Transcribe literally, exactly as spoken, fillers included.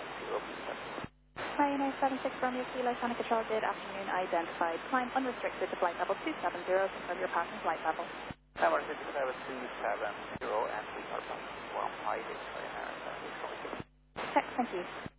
zero seven. Ryanair seven six Romeo Kilo, Sonic Control, good afternoon, identified. Climb unrestricted to flight level two seven zero, confirm your passing flight level. Tower six seven two seven zero, and we are passing one five eight Ryanair seven six Romeo Kilo. Okay, thank you.